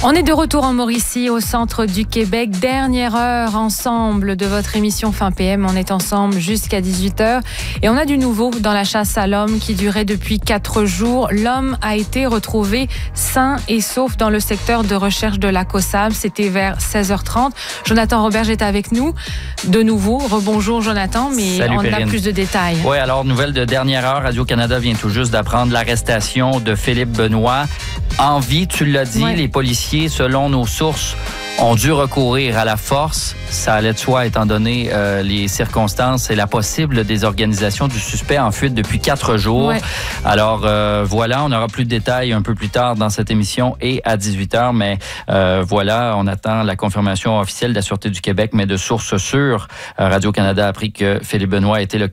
On est de retour en Mauricie, au centre du Québec. Dernière heure ensemble de votre émission Fin PM. On est ensemble jusqu'à 18h. Et on a du nouveau dans la chasse à l'homme qui durait depuis 4 jours. L'homme a été retrouvé sain et sauf dans le secteur de recherche de Lac aux Sables. C'était vers 16h30. Jonathan Roberge est avec nous. De nouveau, rebonjour Jonathan, mais salut, on Perrine. a plus de détails. Oui, alors, nouvelle de dernière heure. Radio-Canada vient tout juste d'apprendre l'arrestation de Philippe Benoît. En vie, tu l'as dit, les policiers, selon nos sources, ont dû recourir à la force. Ça allait de soi étant donné les circonstances et la possible désorganisation du suspect en fuite depuis 4 jours. Ouais. Alors voilà, on aura plus de détails un peu plus tard dans cette émission et à 18h. Mais voilà, on attend la confirmation officielle de la Sûreté du Québec, mais de sources sûres. Radio-Canada a appris que Philippe Benoît a été localisé